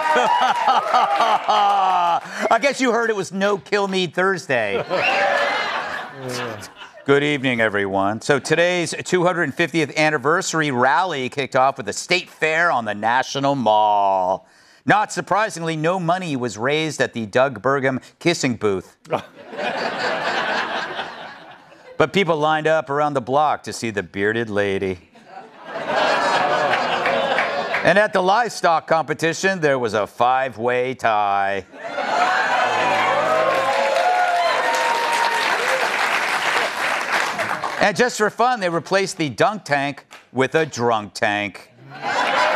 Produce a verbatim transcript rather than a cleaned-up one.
I guess you heard it was No Kill Me Thursday. Good evening, everyone. So today's two hundred fiftieth anniversary rally kicked off with a state fair on the National Mall. Not surprisingly, no money was raised at the Doug Burgum kissing booth. But people lined up around the block to see the bearded lady. And at the livestock competition, there was a five-way tie. And just for fun, they replaced the dunk tank with a drunk tank.